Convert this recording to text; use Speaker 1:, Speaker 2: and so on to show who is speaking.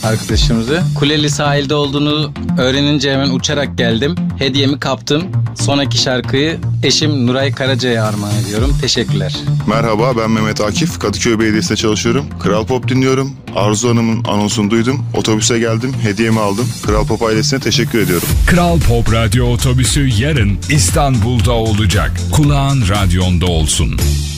Speaker 1: arkadaşımızı. Kuleli sahilde olduğunu öğrenince hemen uçarak geldim. Hediyemi kaptım. Sonraki şarkıyı eşim Nuray Karaca'ya armağan ediyorum. Teşekkürler.
Speaker 2: Merhaba, ben Mehmet Akif. Kadıköy Belediyesi'nde çalışıyorum. Kral Pop dinliyorum. Arzu Hanım'ın anonsunu duydum. Otobüse geldim. Hediyemi aldım. Kral Pop ailesine teşekkür ediyorum.
Speaker 3: Kral Pop Radyo Otobüsü yarın İstanbul'da olacak. Kulağın radyonda olsun.